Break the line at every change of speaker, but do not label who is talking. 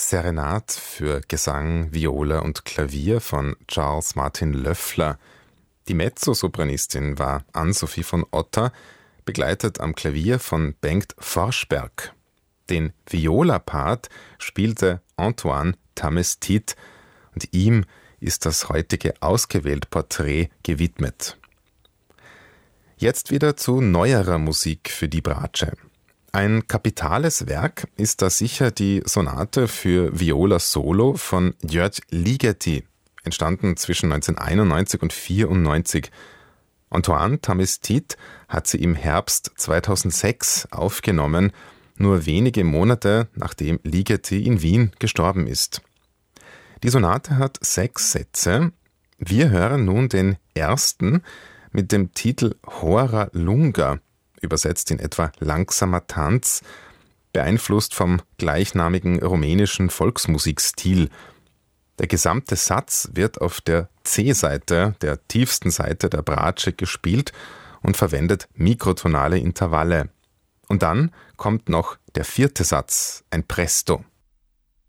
Serenade für Gesang, Viola und Klavier von Charles Martin Löffler. Die Mezzosopranistin war Ann-Sophie von Otter, begleitet am Klavier von Bengt Forsberg. Den Viola-Part spielte Antoine Tamestit und ihm ist das heutige Ausgewählt-Porträt gewidmet. Jetzt wieder zu neuerer Musik für die Bratsche. Ein kapitales Werk ist da sicher die Sonate für Viola Solo von György Ligeti, entstanden zwischen 1991 und 1994. Antoine Tamestit hat sie im Herbst 2006 aufgenommen, nur wenige Monate nachdem Ligeti in Wien gestorben ist. Die Sonate hat 6 Sätze. Wir hören nun den ersten mit dem Titel Hora Lunga, übersetzt in etwa langsamer Tanz, beeinflusst vom gleichnamigen rumänischen Volksmusikstil. Der gesamte Satz wird auf der C-Seite, der tiefsten Seite der Bratsche, gespielt und verwendet mikrotonale Intervalle. Und dann kommt noch der 4. Satz, ein Presto.